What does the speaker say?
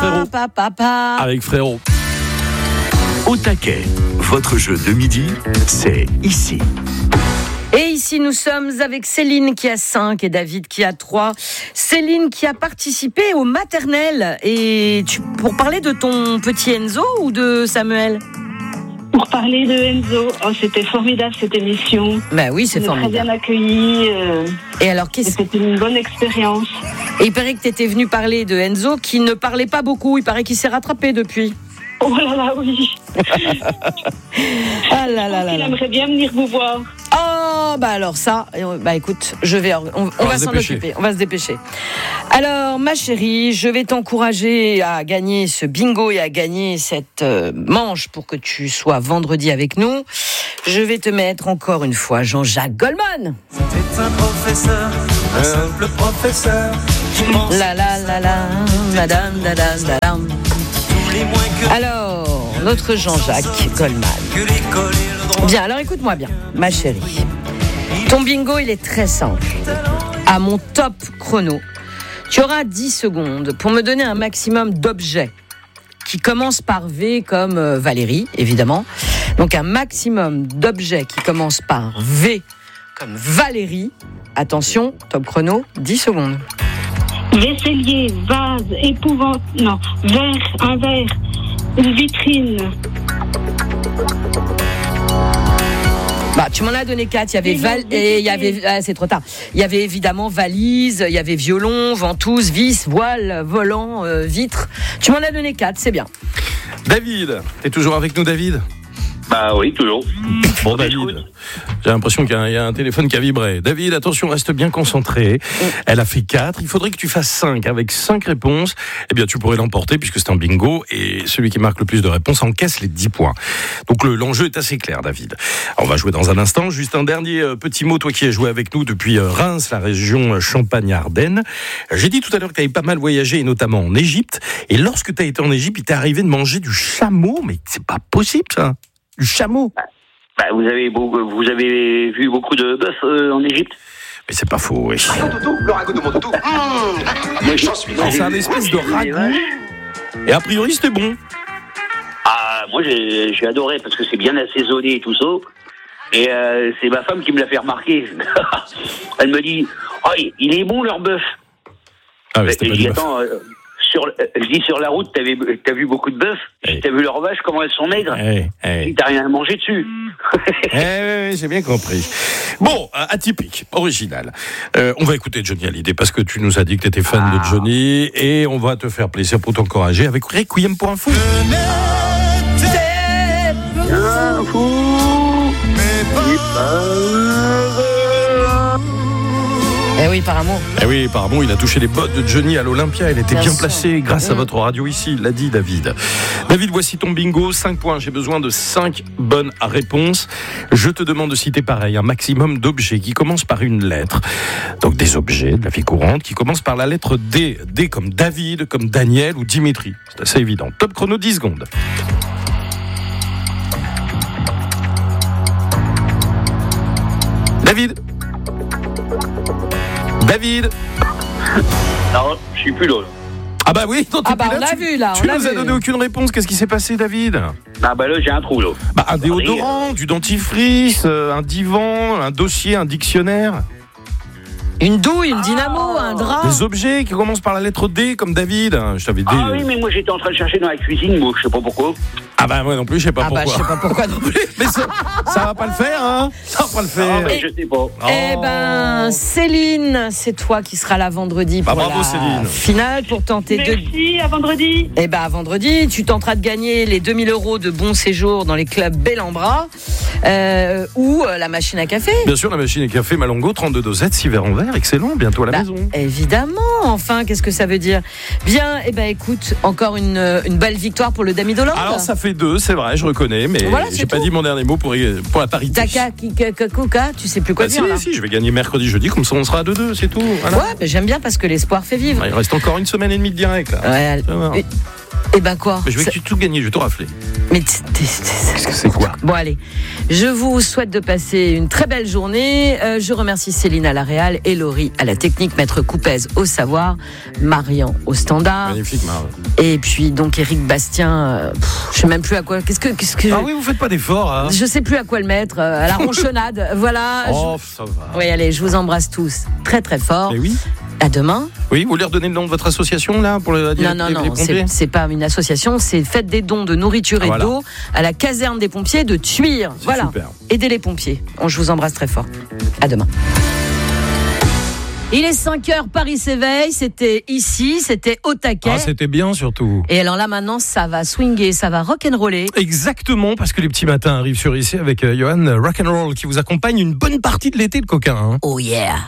Frérot. Avec Frérot. Au taquet, votre jeu de midi, c'est ici. Et ici, nous sommes avec Céline qui a 5 et David qui a 3. Céline qui a participé au maternel. Et pour parler de ton petit Enzo ou de Samuel ? Pour parler de Enzo, c'était formidable cette émission. Ben oui, c'est formidable. Très bien accueilli. Et alors, c'était une bonne expérience. Et il paraît que tu étais venu parler de Enzo qui ne parlait pas beaucoup. Il paraît qu'il s'est rattrapé depuis. Oh là là, oui. Ah là là là. Il aimerait bien venir vous voir. Oh, bah alors ça, écoute, on va s'en occuper, on va se dépêcher. Alors, ma chérie, je vais t'encourager à gagner ce bingo et à gagner cette manche pour que tu sois vendredi avec nous. Je vais te mettre encore une fois Jean-Jacques Goldman. C'était un professeur, un simple professeur. La la la la, madame, dadam, dadam. Alors, notre Jean-Jacques Goldman. Bien, alors écoute-moi bien, ma chérie. Ton bingo, il est très simple. À mon top chrono, tu auras 10 secondes pour me donner un maximum d'objets qui commencent par V comme Valérie, évidemment. Donc un maximum d'objets qui commencent par V comme Valérie. Attention, top chrono, 10 secondes. Vaisselier, vase, verre, un verre, une vitrine. Bah, tu m'en as donné 4. Il y avait c'est trop tard. Il y avait évidemment valise, il y avait violon, ventouse, vis, voile, volant, vitre. Tu m'en as donné 4, c'est bien. David, t'es toujours avec nous, David ? Bah oui, toujours. Bon, David, j'ai l'impression qu'il y a un téléphone qui a vibré. David, attention, reste bien concentré. Elle a fait 4. Il faudrait que tu fasses 5. Avec 5 réponses, eh bien, tu pourrais l'emporter puisque c'est un bingo et celui qui marque le plus de réponses encaisse les 10 points. Donc, l'enjeu est assez clair, David. Alors, on va jouer dans un instant. Juste un dernier petit mot, toi qui as joué avec nous depuis Reims, la région Champagne-Ardenne. J'ai dit tout à l'heure que tu avais pas mal voyagé, et notamment en Égypte. Et lorsque tu as été en Égypte, il t'est arrivé de manger du chameau. Mais c'est pas possible, ça. Du chameau. Bah, vous avez vu beaucoup de bœuf en Égypte ? Mais c'est pas faux, oui. Le ragoût de mon toutou. Moi, j'en suis. C'est un espèce de ragoût. Et a priori, c'était bon. Ah, moi, j'ai adoré parce que c'est bien assaisonné et tout ça. Et c'est ma femme qui me l'a fait remarquer. Elle me dit, oh, il est bon leur bœuf. Ah, mais c'était pas du bœuf. Je dis sur la route, t'as vu beaucoup de bœufs, t'as vu leurs vaches, comment elles sont maigres, t'as rien à manger dessus. Oui, j'ai bien compris. Bon, atypique, original. On va écouter Johnny Hallyday parce que tu nous as dit que t'étais fan de Johnny et on va te faire plaisir pour t'encourager avec Requiem pour un fou. Un fou, Eh oui, par amour. Eh oui, par amour, il a touché les bottes de Johnny à l'Olympia. Elle était bien placée grâce à votre radio ici, l'a dit David. David, voici ton bingo. 5 points. J'ai besoin de 5 bonnes réponses. Je te demande de citer pareil, un maximum d'objets qui commencent par une lettre. Donc des objets de la vie courante qui commencent par la lettre D. D comme David, comme Daniel ou Dimitri. C'est assez évident. Top chrono, 10 secondes. David. Non, je suis plus là. Ah bah oui, on l'a vu là. Tu nous as donné aucune réponse. Qu'est-ce qui s'est passé, David ? Ah bah là, j'ai un trou là. Bah un déodorant, du dentifrice, un divan, un dossier, un dictionnaire. Une douille, une dynamo, un drap. Des objets qui commencent par la lettre D comme David. Je t'avais dit. Ah oui, mais moi j'étais en train de chercher dans la cuisine, moi je sais pas pourquoi. Ah bah moi non plus, je sais pas pourquoi. Ah bah je sais pas pourquoi non plus. Mais ça va pas le faire, hein ? Ça va pas le faire. Ah, mais je sais pas. Eh ben, Céline, c'est toi qui seras là vendredi pour bravo, la Céline. finale pour tenter Merci, à vendredi. Eh ben, à vendredi, tu tenteras de gagner les 2000 € de bon séjour dans les clubs Bel en Bras ou la machine à café. Bien sûr, la machine à café Malongo, 32 dosettes, 6 verres en verre, excellent, bientôt à la maison. Évidemment, enfin, qu'est-ce que ça veut dire ? Bien, eh ben, écoute, encore une belle victoire pour le Dami d'Hollande. Alors, ça fait 2, c'est vrai, je reconnais, mais voilà, j'ai pas dit mon dernier mot pour la parité. Taka, tu sais plus quoi dire là. Si, je vais gagner mercredi, jeudi, comme ça on sera à 2-2, c'est tout. Voilà. Ouais, mais j'aime bien parce que l'espoir fait vivre. Il reste encore une semaine et demie de direct. Là. Ouais, Eh ben quoi? Mais je vais tout gagner, je vais tout rafler. Mais Qu'est-ce que c'est quoi? Bon allez, je vous souhaite de passer une très belle journée. Je remercie Céline à la réal et Laurie à la technique, Maître Coupez au savoir, Marian au standard. Magnifique, Marc. Et puis donc Éric Bastien, je sais même plus à quoi. Qu'est-ce que Ah oui, vous faites pas d'efforts, hein. je sais plus à quoi le mettre. À la ronchonnade, voilà. Oh, ça va. Oui, allez, je vous embrasse tous très très fort. Et oui. À demain. Oui, vous voulez redonner le nom de votre association là pour les pompiers? C'est pas une association, c'est faites des dons de nourriture et d'eau à la caserne des pompiers de Tuire. Voilà. Super. Aidez les pompiers. Je vous embrasse très fort. À demain. Il est 5h, Paris s'éveille. C'était ici, c'était au taquet. Ah, c'était bien surtout. Et alors là maintenant, ça va swinguer, ça va rock'n'roller. Exactement, parce que les petits matins arrivent sur ici avec Johan Rock'n'Roll qui vous accompagne une bonne partie de l'été, le coquin. Hein. Oh yeah.